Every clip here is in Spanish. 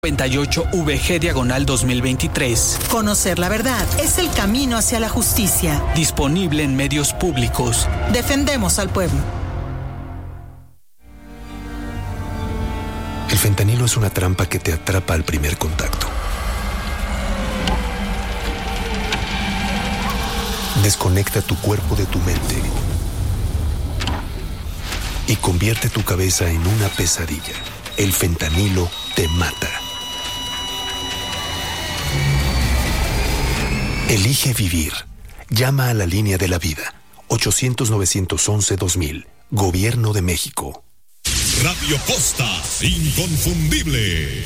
98 VG/2023. Conocer la verdad es el camino hacia la justicia. Disponible en medios públicos. Defendemos al pueblo. El fentanilo es una trampa que te atrapa al primer contacto. Desconecta tu cuerpo de tu mente y convierte tu cabeza en una pesadilla. El fentanilo te mata. Elige vivir. Llama a la línea de la vida. 800-911-2000. Gobierno de México. Radio Costa, inconfundible.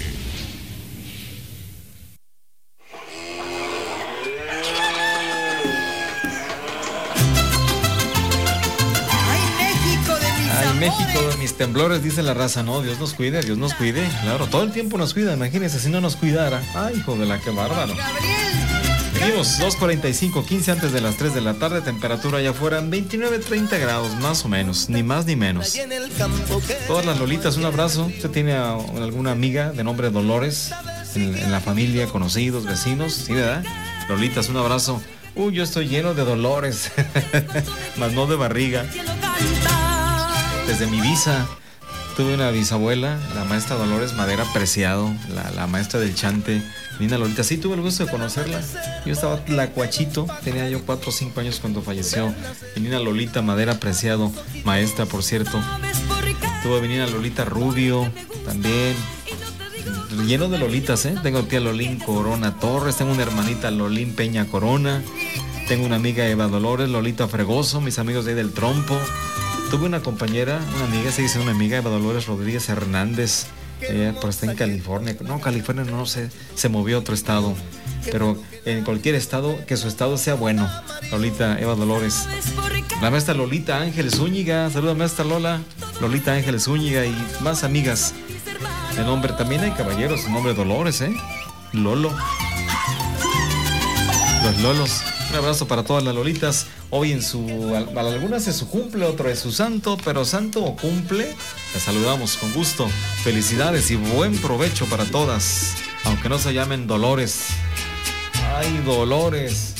México de mis temblores, dice la raza, no, Dios nos cuide, claro, todo el tiempo nos cuida, imagínense si no nos cuidara, ay, hijo de la, qué bárbaro. Seguimos, 2:45, 15 antes de las 3 de la tarde, temperatura allá afuera, 29-30 grados, más o menos, ni más ni menos. Todas las lolitas, un abrazo. ¿Usted tiene alguna amiga de nombre Dolores en la familia, conocidos, vecinos? Sí, ¿verdad? Lolitas, un abrazo. Yo estoy lleno de dolores, más no de barriga. Desde mi visa, tuve una bisabuela, la maestra Dolores Madera Preciado, la maestra del chante, Nina Lolita. Sí, tuve el gusto de conocerla. Yo estaba tlacuachito, tenía yo 4 o 5 años cuando falleció. Y Nina Lolita Madera Preciado, maestra, por cierto. Tuve a Nina Lolita Rubio, también. Lleno de Lolitas, ¿eh? Tengo tía Lolín Corona Torres, tengo una hermanita Lolín Peña Corona, tengo una amiga Eva Dolores, Lolita Fregoso, mis amigos de ahí del Trompo. Tuve una compañera, una amiga, se dice una amiga, Eva Dolores Rodríguez Hernández, pero está en California. No, California no sé, se movió a otro estado, pero en cualquier estado, que su estado sea bueno. Lolita, Eva Dolores. La maestra Lolita Ángeles Zúñiga, saluda maestra Lola, Lolita Ángeles Zúñiga y más amigas. El nombre, también hay caballeros, el nombre Dolores, Lolo. Los Lolos. Un abrazo para todas las Lolitas. Hoy para algunas es su cumple, otro es su santo, pero santo o cumple, les saludamos con gusto. Felicidades y buen provecho para todas, aunque no se llamen Dolores. ¡Ay, Dolores!